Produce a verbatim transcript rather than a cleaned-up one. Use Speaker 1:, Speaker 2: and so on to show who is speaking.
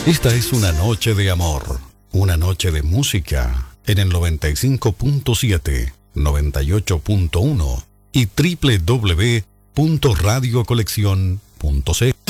Speaker 1: Esta es una noche de amor, una noche de música en el noventa y cinco punto siete, noventa y ocho punto uno y doble u doble u doble u punto radio colección punto c l.